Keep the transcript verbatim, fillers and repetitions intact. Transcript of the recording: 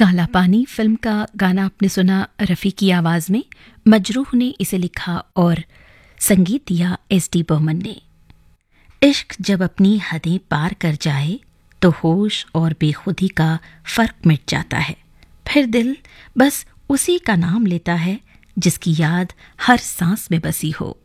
काला पानी फिल्म का गाना आपने सुना रफ़ी की आवाज में। मजरूह ने इसे लिखा और संगीत दिया एस डी बर्मन ने। इश्क जब अपनी हदें पार कर जाए तो होश और बेखुदी का फर्क मिट जाता है। फिर दिल बस उसी का नाम लेता है जिसकी याद हर सांस में बसी हो।